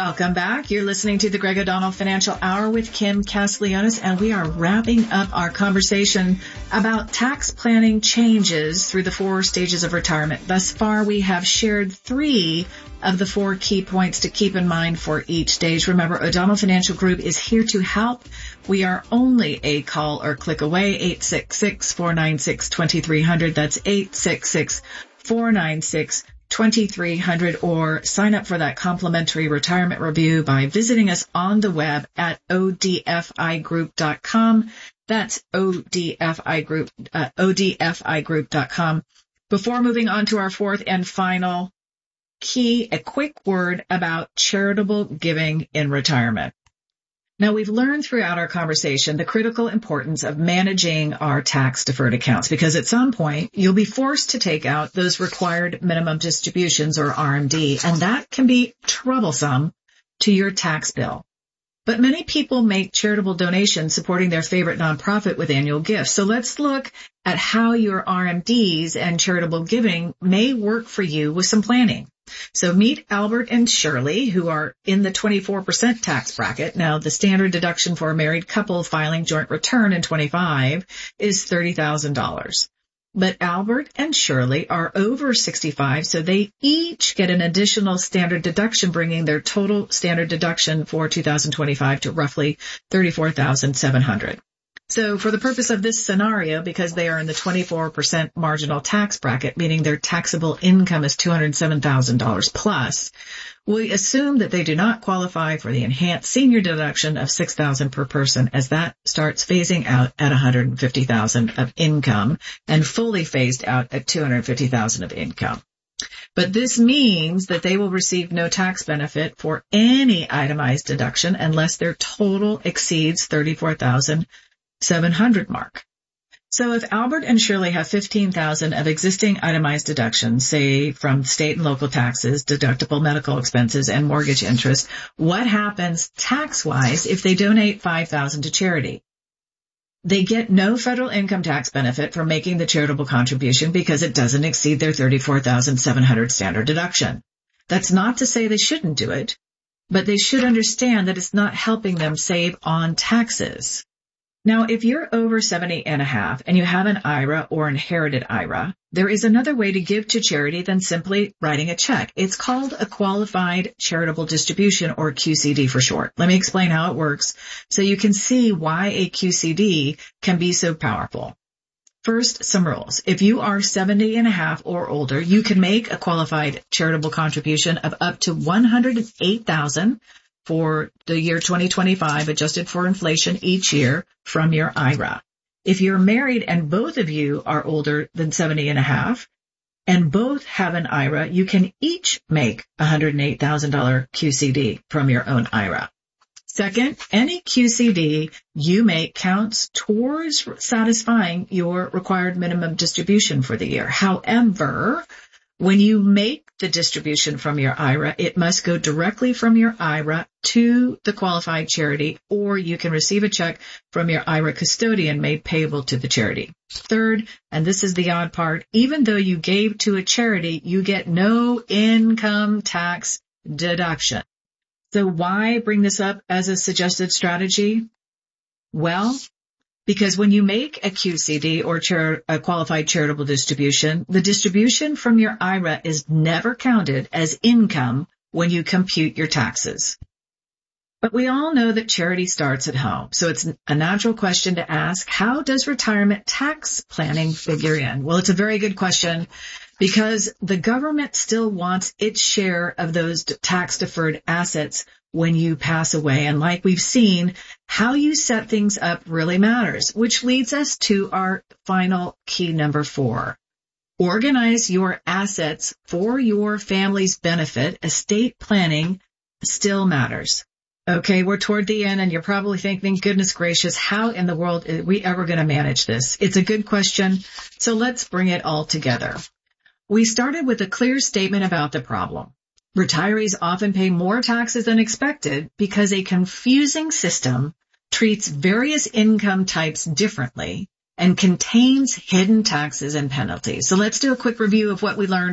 Welcome back. You're listening to the Greg O'Donnell Financial Hour with Kim Castellanos, and we are wrapping up our conversation about tax planning changes through the 4 stages of retirement. Thus far, we have shared 3 of the 4 key points to keep in mind for each stage. Remember, O'Donnell Financial Group is here to help. We are only a call or click away, 866-496-2300. That's 866-496-2300. 2300, or sign up for that complimentary retirement review by visiting us on the web at odfigroup.com. That's odfigroup.com. Before moving on to our 4th and final key, a quick word about charitable giving in retirement. Now, we've learned throughout our conversation the critical importance of managing our tax-deferred accounts, because at some point you'll be forced to take out those required minimum distributions, or RMD, and that can be troublesome to your tax bill. But many people make charitable donations supporting their favorite nonprofit with annual gifts. So let's look at how your RMDs and charitable giving may work for you with some planning. So meet Albert and Shirley, who are in the 24% tax bracket. Now, the standard deduction for a married couple filing joint return in 25 is $30,000. But Albert and Shirley are over 65, so they each get an additional standard deduction, bringing their total standard deduction for 2025 to roughly $34,700. So for the purpose of this scenario, because they are in the 24% marginal tax bracket, meaning their taxable income is $207,000 plus, we assume that they do not qualify for the enhanced senior deduction of $6,000 per person, as that starts phasing out at $150,000 of income and fully phased out at $250,000 of income. But this means that they will receive no tax benefit for any itemized deduction unless their total exceeds $34,700 mark. So if Albert and Shirley have $15,000 of existing itemized deductions, say from state and local taxes, deductible medical expenses, and mortgage interest, what happens tax-wise if they donate $5,000 to charity? They get no federal income tax benefit for making the charitable contribution because it doesn't exceed their $34,700 standard deduction. That's not to say they shouldn't do it, but they should understand that it's not helping them save on taxes. Now, if you're over 70 and a half and you have an IRA or inherited IRA, there is another way to give to charity than simply writing a check. It's called a qualified charitable distribution, or QCD for short. Let me explain how it works so you can see why a QCD can be so powerful. First, some rules. If you are 70 and a half or older, you can make a qualified charitable contribution of up to $108,000 for the year 2025, adjusted for inflation each year from your IRA. If you're married and both of you are older than 70 and a half and both have an IRA, you can each make a $108,000 QCD from your own IRA. Second, any QCD you make counts towards satisfying your required minimum distribution for the year. However, when you make the distribution from your IRA, it must go directly from your IRA to the qualified charity, or you can receive a check from your IRA custodian made payable to the charity. Third, and this is the odd part, even though you gave to a charity, you get no income tax deduction. So why bring this up as a suggested strategy? Well, because when you make a QCD or a qualified charitable distribution, the distribution from your IRA is never counted as income when you compute your taxes. But we all know that charity starts at home. So it's a natural question to ask, how does retirement tax planning figure in? Well, it's a very good question because the government still wants its share of those tax-deferred assets when you pass away. And like we've seen, how you set things up really matters, which leads us to our final key number 4. Organize your assets for your family's benefit. Estate planning still matters. Okay, we're toward the end and you're probably thinking, goodness gracious, how in the world are we ever going to manage this? It's a good question. So let's bring it all together. We started with a clear statement about the problem. Retirees often pay more taxes than expected because a confusing system treats various income types differently and contains hidden taxes and penalties. So let's do a quick review of what we learned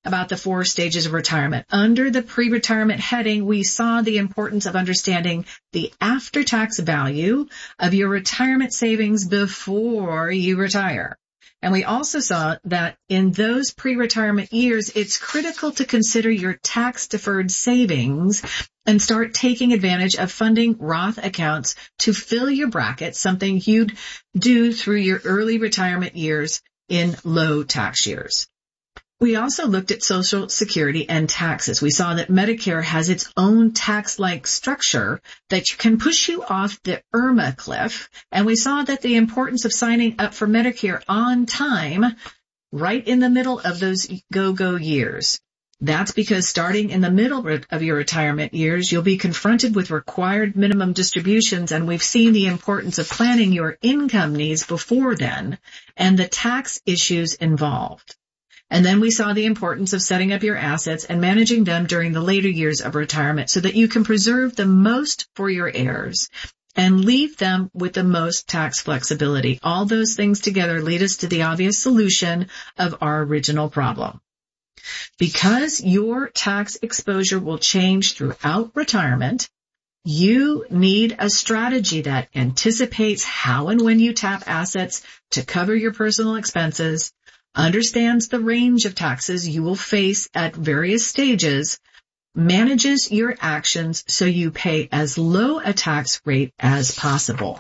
about the 4 stages of retirement. Under the pre-retirement heading, we saw the importance of understanding the after-tax value of your retirement savings before you retire. And we also saw that in those pre-retirement years, it's critical to consider your tax-deferred savings and start taking advantage of funding Roth accounts to fill your bracket, something you'd do through your early retirement years in low tax years. We also looked at Social Security and taxes. We saw that Medicare has its own tax-like structure that can push you off the IRMA cliff. And we saw that the importance of signing up for Medicare on time, right in the middle of those go-go years. That's because starting in the middle of your retirement years, you'll be confronted with required minimum distributions, and we've seen the importance of planning your income needs before then and the tax issues involved. And then we saw the importance of setting up your assets and managing them during the later years of retirement so that you can preserve the most for your heirs and leave them with the most tax flexibility. All those things together lead us to the obvious solution of our original problem. Because your tax exposure will change throughout retirement, you need a strategy that anticipates how and when you tap assets to cover your personal expenses, understands the range of taxes you will face at various stages, manages your actions so you pay as low a tax rate as possible.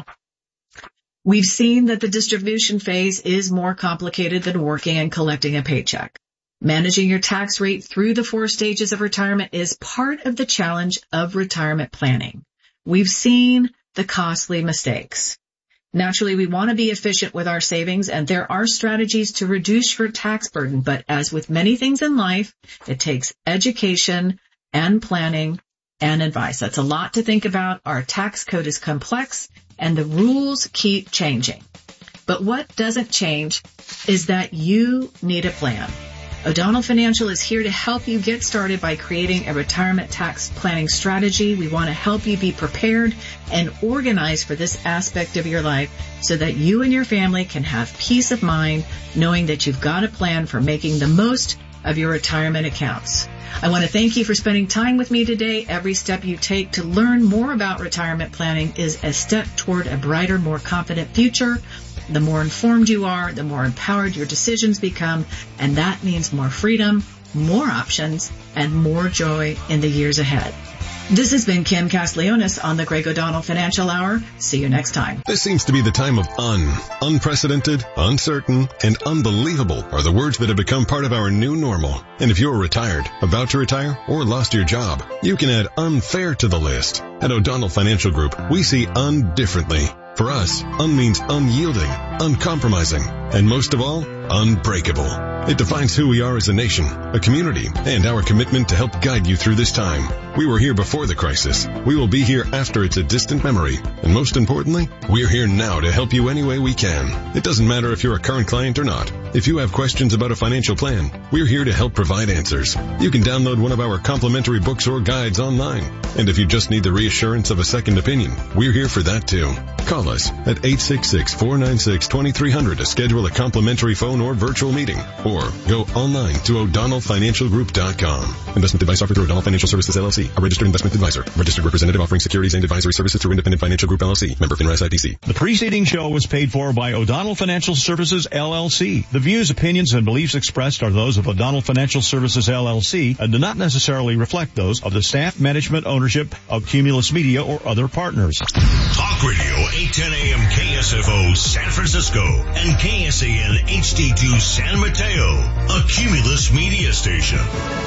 We've seen that the distribution phase is more complicated than working and collecting a paycheck. Managing your tax rate through the 4 stages of retirement is part of the challenge of retirement planning. We've seen the costly mistakes. Naturally, we want to be efficient with our savings, and there are strategies to reduce your tax burden. But as with many things in life, it takes education and planning and advice. That's a lot to think about. Our tax code is complex, and the rules keep changing. But what doesn't change is that you need a plan. O'Donnell Financial is here to help you get started by creating a retirement tax planning strategy. We want to help you be prepared and organized for this aspect of your life so that you and your family can have peace of mind knowing that you've got a plan for making the most of your retirement accounts. I want to thank you for spending time with me today. Every step you take to learn more about retirement planning is a step toward a brighter, more confident future. The more informed you are, the more empowered your decisions become, and that means more freedom, more options, and more joy in the years ahead. This has been Kim Castellanos on the Greg O'Donnell Financial Hour. See you next time. This seems to be the time of unprecedented, uncertain, and unbelievable are the words that have become part of our new normal. And if you're retired, about to retire, or lost your job, you can add unfair to the list. At O'Donnell Financial Group, we see differently. For us, means unyielding, uncompromising, and most of all, unbreakable. It defines who we are as a nation, a community, and our commitment to help guide you through this time. We were here before the crisis. We will be here after it's a distant memory. And most importantly, we're here now to help you any way we can. It doesn't matter if you're a current client or not. If you have questions about a financial plan, we're here to help provide answers. You can download one of our complimentary books or guides online. And if you just need the reassurance of a second opinion, we're here for that too. Call us at 866-496-2300 to schedule a complimentary phone or virtual meeting, or go online to o'donnellfinancialgroup.com. Investment advice offered through O'Donnell Financial Services, LLC, a registered investment advisor. Registered representative offering securities and advisory services through Independent Financial Group, LLC. Member FINRA SIPC. The preceding show was paid for by O'Donnell Financial Services, LLC. The views, opinions, and beliefs expressed are those of O'Donnell Financial Services, LLC, and do not necessarily reflect those of the staff, management, ownership of Cumulus Media or other partners. Talk Radio 810 AM KSFO San Francisco and KSAN HD2 San Mateo, a Cumulus Media station.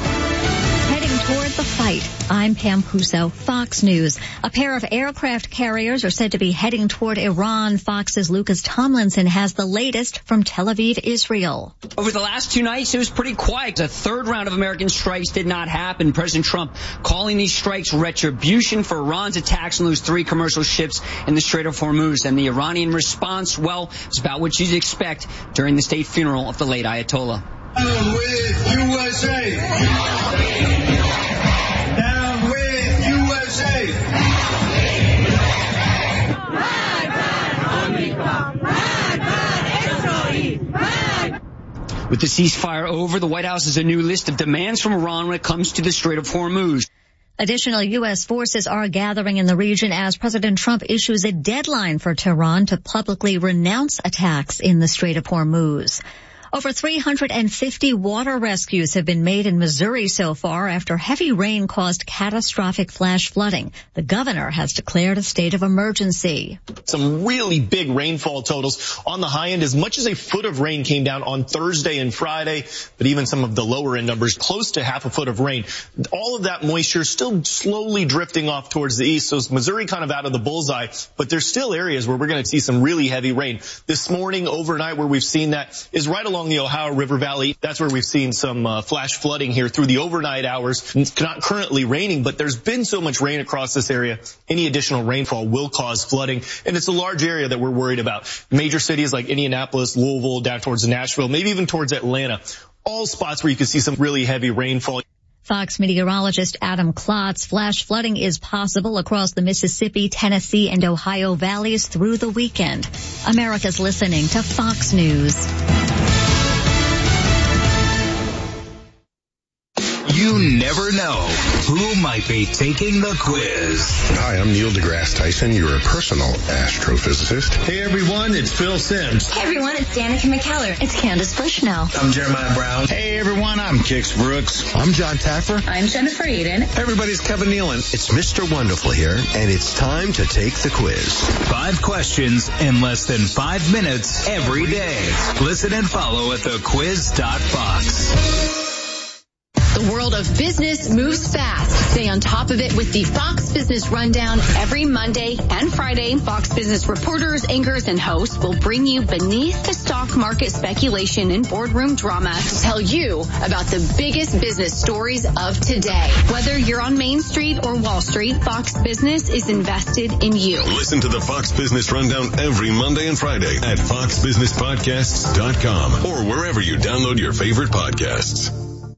Heading toward the fight. I'm Pam Puso, Fox News. A pair of aircraft carriers are said to be heading toward Iran. Fox's Lucas Tomlinson has the latest from Tel Aviv, Israel. Over the last 2 nights, it was pretty quiet. The third round of American strikes did not happen. President Trump calling these strikes retribution for Iran's attacks on those 3 commercial ships in the Strait of Hormuz. And the Iranian response, well, it's about what you'd expect during the state funeral of the late Ayatollah. Down with USA! Down with USA! With With the ceasefire over, the White House has a new list of demands from Iran when it comes to the Strait of Hormuz. Additional U.S. forces are gathering in the region as President Trump issues a deadline for Tehran to publicly renounce attacks in the Strait of Hormuz. Over 350 water rescues have been made in Missouri so far after heavy rain caused catastrophic flash flooding. The governor has declared a state of emergency. Some really big rainfall totals on the high end. As much as a foot of rain came down on Thursday and Friday, but even some of the lower end numbers, close to half a foot of rain. All of that moisture still slowly drifting off towards the east. So it's Missouri kind of out of the bullseye, but there's still areas where we're going to see some really heavy rain. This morning, overnight, where we've seen that is right along the Ohio River Valley. That's where we've seen some flash flooding here through the overnight hours. It's not currently raining, but there's been so much rain across this area. Any additional rainfall will cause flooding, and it's a large area that we're worried about. Major cities like Indianapolis, Louisville, down towards Nashville, maybe even towards Atlanta. All spots where you can see some really heavy rainfall. Fox meteorologist Adam Klotz, flash flooding is possible across the Mississippi, Tennessee, and Ohio valleys through the weekend. America's listening to Fox News. You never know who might be taking the quiz. Hi, I'm Neil deGrasse Tyson, your personal astrophysicist. Hey everyone, it's Phil Simms. Hey everyone, it's Danica McKellar. It's Candace Bushnell. I'm Jeremiah Brown. Hey everyone, I'm Kix Brooks. I'm John Taffer. I'm Jennifer Eden. Hey everybody, it's Kevin Nealon. It's Mr. Wonderful here, and it's time to take the quiz. 5 questions in less than 5 minutes every day. Listen and follow at thequiz.fox. The world of business moves fast. Stay on top of it with the Fox Business Rundown every Monday and Friday. Fox Business reporters, anchors, and hosts will bring you beneath the stock market speculation and boardroom drama to tell you about the biggest business stories of today. Whether you're on Main Street or Wall Street, Fox Business is invested in you. Listen to the Fox Business Rundown every Monday and Friday at foxbusinesspodcasts.com or wherever you download your favorite podcasts.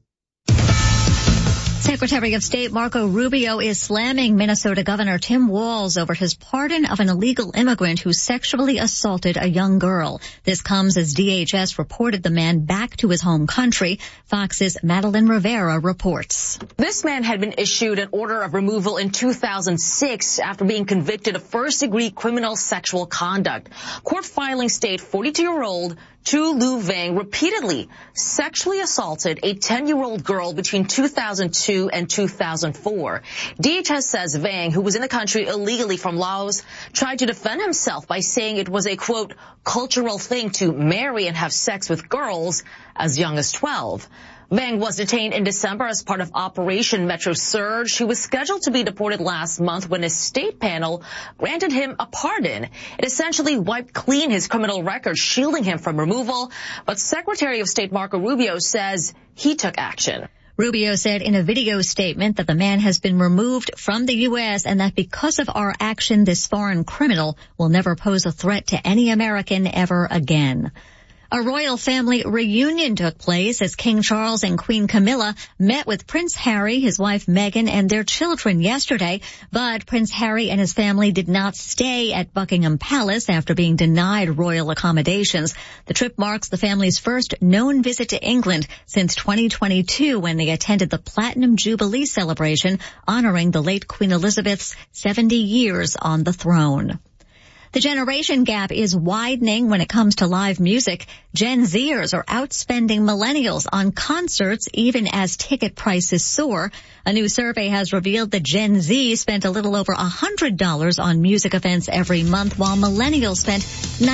Secretary of State Marco Rubio is slamming Minnesota Governor Tim Walz over his pardon of an illegal immigrant who sexually assaulted a young girl. This comes as DHS reported the man back to his home country. Fox's Madeline Rivera reports. This man had been issued an order of removal in 2006 after being convicted of first-degree criminal sexual conduct. Court filings state 42-year-old Tu Lu Vang repeatedly sexually assaulted a 10-year-old girl between 2002 and 2004. DHS says Vang, who was in the country illegally from Laos, tried to defend himself by saying it was a, quote, cultural thing to marry and have sex with girls as young as 12. Vang was detained in December as part of Operation Metro Surge. He was scheduled to be deported last month when a state panel granted him a pardon. It essentially wiped clean his criminal record, shielding him from removal. But Secretary of State Marco Rubio says he took action. Rubio said in a video statement that the man has been removed from the U.S. and that because of our action, this foreign criminal will never pose a threat to any American ever again. A royal family reunion took place as King Charles and Queen Camilla met with Prince Harry, his wife Meghan, and their children yesterday. But Prince Harry and his family did not stay at Buckingham Palace after being denied royal accommodations. The trip marks the family's first known visit to England since 2022 when they attended the Platinum Jubilee celebration honoring the late Queen Elizabeth's 70 years on the throne. The generation gap is widening when it comes to live music. Gen Zers are outspending millennials on concerts even as ticket prices soar. A new survey has revealed that Gen Z spent a little over $100 on music events every month, while millennials spent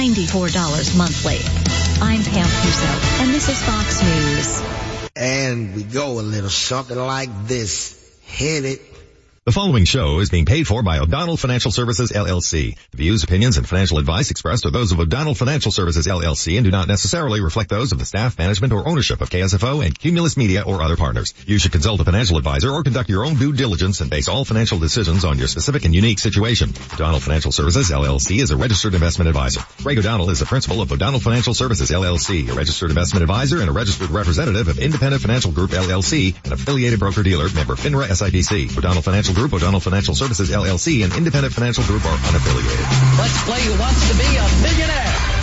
$94 monthly. I'm Pam Puso, and this is Fox News. And we go a little something like this. Hit it. The following show is being paid for by O'Donnell Financial Services, LLC. The views, opinions, and financial advice expressed are those of O'Donnell Financial Services, LLC, and do not necessarily reflect those of the staff, management, or ownership of KSFO and Cumulus Media or other partners. You should consult a financial advisor or conduct your own due diligence and base all financial decisions on your specific and unique situation. O'Donnell Financial Services, LLC is a registered investment advisor. Greg O'Donnell is the principal of O'Donnell Financial Services, LLC, a registered investment advisor and a registered representative of Independent Financial Group, LLC, an affiliated broker-dealer, member FINRA SIPC. O'Donnell Financial Group, O'Donnell Financial Services, LLC, and Independent Financial Group are unaffiliated. Let's play Who Wants to Be a Millionaire?